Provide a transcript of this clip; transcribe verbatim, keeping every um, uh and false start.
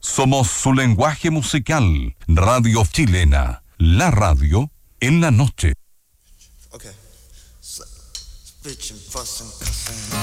Somos su lenguaje musical. Radio Chilena, la radio en la noche. Okay. So, bitchin', fussin', cussin'.